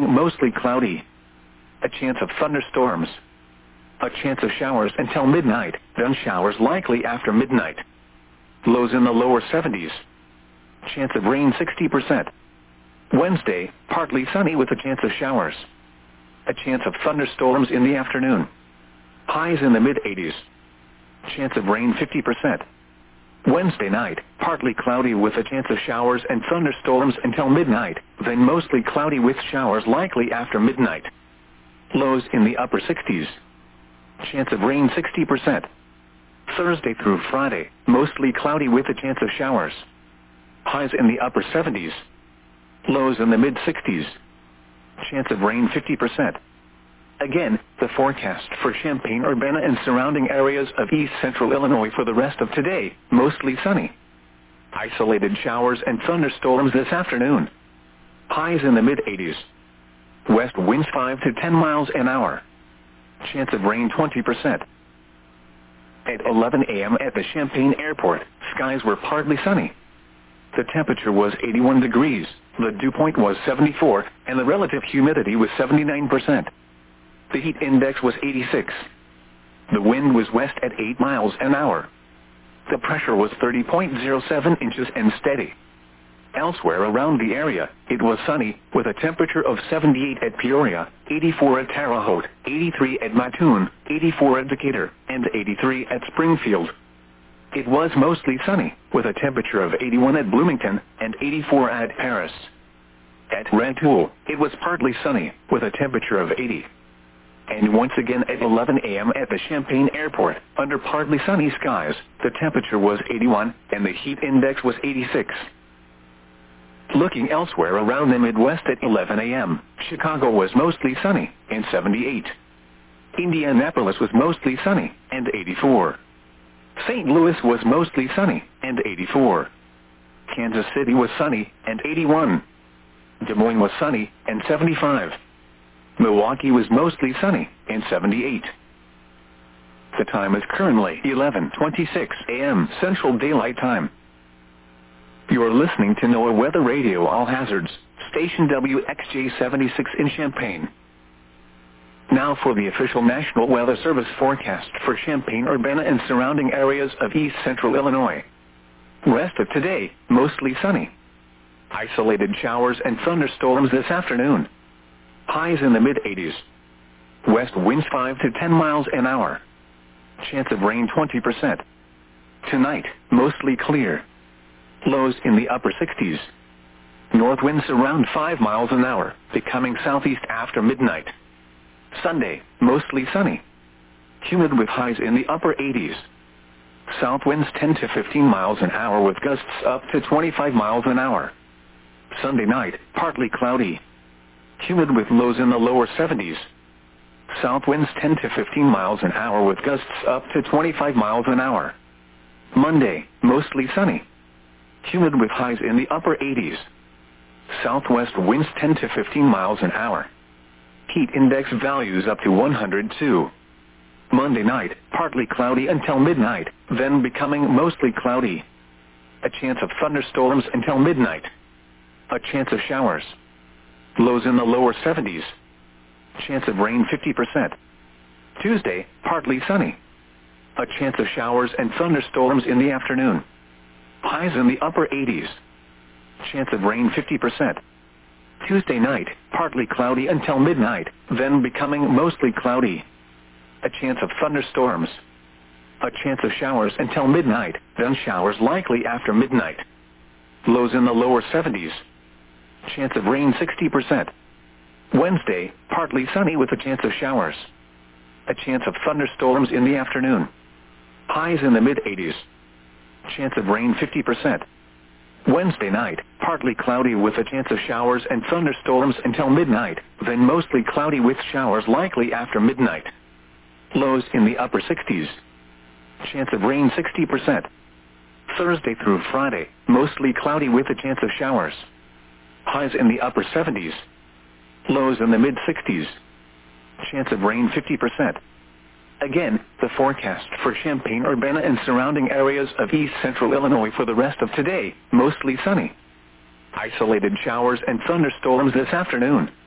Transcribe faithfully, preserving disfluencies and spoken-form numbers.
mostly cloudy. A chance of thunderstorms. A chance of showers until midnight, then showers likely after midnight. Lows in the lower seventies. Chance of rain sixty percent. Wednesday, partly sunny with a chance of showers. A chance of thunderstorms in the afternoon. Highs in the mid-eighties. Chance of rain fifty percent. Wednesday night, partly cloudy with a chance of showers and thunderstorms until midnight, then mostly cloudy with showers likely after midnight. Lows in the upper sixties. Chance of rain sixty percent. Thursday through Friday, mostly cloudy with a chance of showers. Highs in the upper seventies. Lows in the mid-sixties. Chance of rain fifty percent. Again, the forecast for Champaign-Urbana and surrounding areas of east central Illinois for the rest of today, mostly sunny. Isolated showers and thunderstorms this afternoon. Highs in the mid-eighties. West winds five to ten miles an hour. Chance of rain twenty percent. At eleven a m at the Champaign Airport, skies were partly sunny. The temperature was eighty-one degrees, the dew point was seventy-four, and the relative humidity was seventy-nine percent. The heat index was eighty-six. The wind was west at eight miles an hour. The pressure was thirty point zero seven inches and steady. Elsewhere around the area, it was sunny, with a temperature of seventy-eight at Peoria, eighty-four at Terre Haute, eighty-three at Mattoon, eighty-four at Decatur, and eighty-three at Springfield. It was mostly sunny, with a temperature of eighty-one at Bloomington and eighty-four at Paris. At Rantoul, it was partly sunny, with a temperature of eighty. And once again at eleven a m at the Champaign Airport, under partly sunny skies, the temperature was eighty-one, and the heat index was eighty-six. Looking elsewhere around the Midwest at eleven a m, Chicago was mostly sunny, and seventy-eight. Indianapolis was mostly sunny, and eighty-four. Saint Louis was mostly sunny, and eighty-four. Kansas City was sunny, and eighty-one. Des Moines was sunny, and seventy-five. Milwaukee was mostly sunny, and seventy-eight. The time is currently eleven twenty-six a m Central Daylight Time. You are listening to NOAA Weather Radio All Hazards, station W X J seventy-six in Champaign. Now for the official National Weather Service forecast for Champaign-Urbana and surrounding areas of east central Illinois. Rest of today, mostly sunny. Isolated showers and thunderstorms this afternoon. Highs in the mid-eighties. West winds five to ten miles an hour. Chance of rain twenty percent. Tonight, mostly clear. Lows in the upper sixties. North winds around five miles an hour, becoming southeast after midnight. Sunday, mostly sunny. Humid with highs in the upper eighties. South winds ten to fifteen miles an hour with gusts up to twenty-five miles an hour. Sunday night, partly cloudy. Humid with lows in the lower seventies. South winds ten to fifteen miles an hour with gusts up to twenty-five miles an hour. Monday, mostly sunny. Humid with highs in the upper eighties. Southwest winds ten to fifteen miles an hour. Heat index values up to one hundred two. Monday night, partly cloudy until midnight, then becoming mostly cloudy. A chance of thunderstorms until midnight. A chance of showers. Lows in the lower seventies. Chance of rain fifty percent. Tuesday, partly sunny. A chance of showers and thunderstorms in the afternoon. Highs in the upper eighties. Chance of rain fifty percent. Tuesday night, partly cloudy until midnight, then becoming mostly cloudy. A chance of thunderstorms. A chance of showers until midnight, then showers likely after midnight. Lows in the lower seventies. Chance of rain sixty percent. Wednesday, partly sunny with a chance of showers. A chance of thunderstorms in the afternoon. Highs in the mid-eighties. Chance of rain fifty percent. Wednesday night, partly cloudy with a chance of showers and thunderstorms until midnight, then mostly cloudy with showers likely after midnight. Lows in the upper sixties. Chance of rain sixty percent. Thursday through Friday, mostly cloudy with a chance of showers. Highs in the upper seventies. Lows in the mid-sixties. Chance of rain fifty percent. Again, the forecast for Champaign-Urbana and surrounding areas of east central Illinois for the rest of today, mostly sunny. Isolated showers and thunderstorms this afternoon.